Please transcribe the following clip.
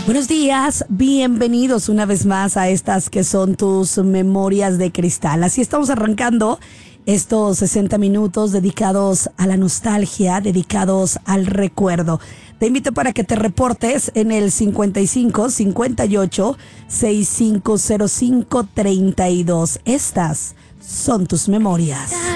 Buenos días, bienvenidos una vez más a estas que son tus memorias de cristal. Así estamos arrancando estos 60 minutos dedicados a la nostalgia, dedicados al recuerdo. Te invito para que te reportes en el 55 58 6505 32. Estas son tus memorias.